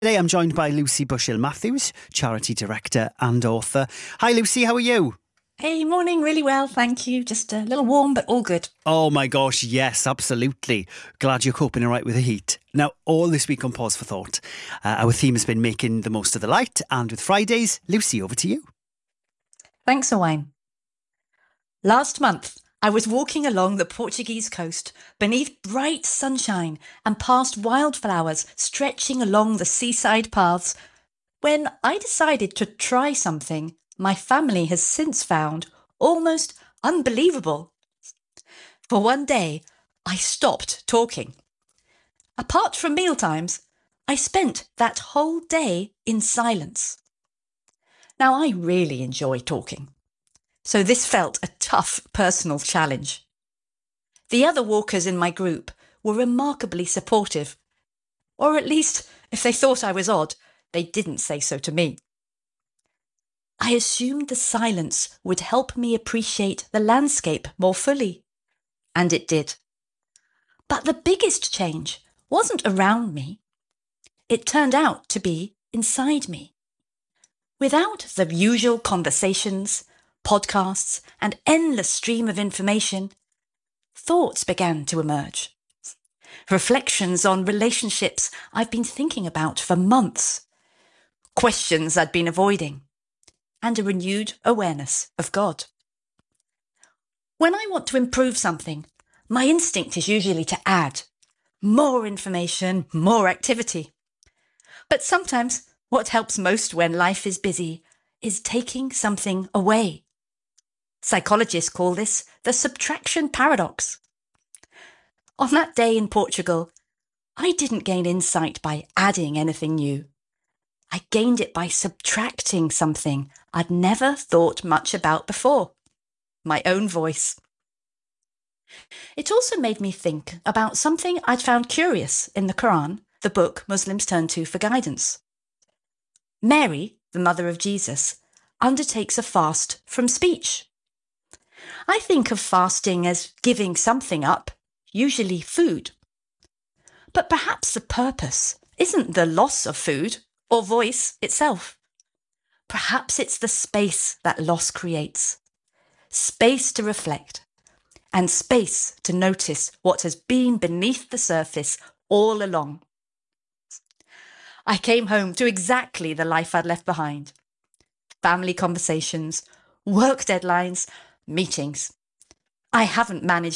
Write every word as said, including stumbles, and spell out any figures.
Today I'm joined by Lucy Bushill-Matthews, Charity Director and author. Hi Lucy, how are you? Hey, morning, really well, thank you. Just a little warm, but all good. Oh my gosh, yes, absolutely. Glad you're coping all right with the heat. Now, all this week on Pause for Thought, uh, our theme has been making the most of the light, and with Fridays, Lucy, over to you. Thanks, Owain. Last month, I was walking along the Portuguese coast beneath bright sunshine and past wildflowers stretching along the seaside paths when I decided to try something my family has since found almost unbelievable. For one day, I stopped talking. Apart from mealtimes, I spent that whole day in silence. Now, I really enjoy talking, so this felt a tough personal challenge. The other walkers in my group were remarkably supportive, or at least, if they thought I was odd, they didn't say so to me. I assumed the silence would help me appreciate the landscape more fully, and it did. But the biggest change wasn't around me. It turned out to be inside me. Without the usual conversations, podcasts, and endless stream of information, thoughts began to emerge. Reflections on relationships I've been thinking about for months, questions I'd been avoiding, and a renewed awareness of God. When I want to improve something, my instinct is usually to add more information, more activity. But sometimes what helps most when life is busy is taking something away. Psychologists call this the subtraction paradox. On that day in Portugal, I didn't gain insight by adding anything new. I gained it by subtracting something I'd never thought much about before, my own voice. It also made me think about something I'd found curious in the Quran, the book Muslims turn to for guidance. Mary, the mother of Jesus, undertakes a fast from speech. I think of fasting as giving something up, usually food. But perhaps the purpose isn't the loss of food or voice itself. Perhaps it's the space that loss creates. Space to reflect, and space to notice what has been beneath the surface all along. I came home to exactly the life I'd left behind. Family conversations, work deadlines, meetings. I haven't managed